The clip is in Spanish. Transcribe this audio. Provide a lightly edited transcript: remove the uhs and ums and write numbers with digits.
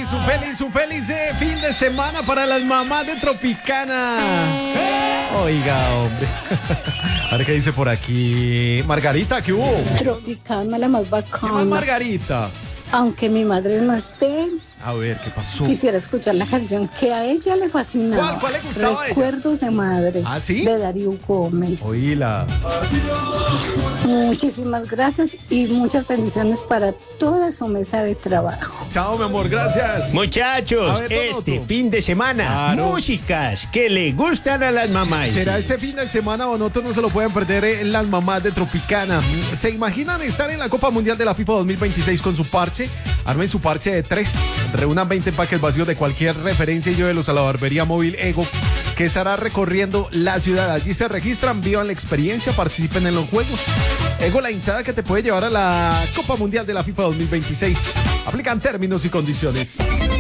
un feliz fin de semana para las mamás de Tropicana. Oiga, hombre. A ver qué dice por aquí. Margarita, ¿qué hubo? Tropicana, la más ¿Qué más, bacana. Margarita? Aunque mi madre no esté, A ver, ¿qué pasó? quisiera escuchar la canción que a ella le fascinaba. ¿Cuál le gustaba a ella? Recuerdos de madre. ¿Ah, sí? De Darío Gómez. Oíla. Muchísimas gracias y muchas bendiciones para toda su mesa de trabajo. Chao, mi amor, gracias. Muchachos, A ver, don este Otto. fin de semana, Claro. músicas que le gustan a las mamás. ¿Será este fin de semana o no? No se lo pueden perder las mamás de Tropicana. ¿Se imaginan estar en la Copa Mundial de la FIFA 2026 con su parche? Armen su parche de 3. Reúnan 20 empaques vacíos de cualquier referencia y llévelos a la barbería móvil Ego, que estará recorriendo la ciudad. Allí se registran, vivan la experiencia, participen en los juegos. Ego, la hinchada que te puede llevar a la Copa Mundial de la FIFA 2026. Aplican términos y condiciones.